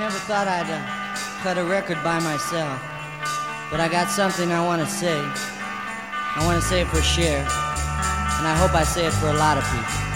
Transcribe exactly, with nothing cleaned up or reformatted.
never thought I'd uh, cut a record by myself, but I got something I want to say. I want to say it for Cher, and I hope I say it for a lot of people.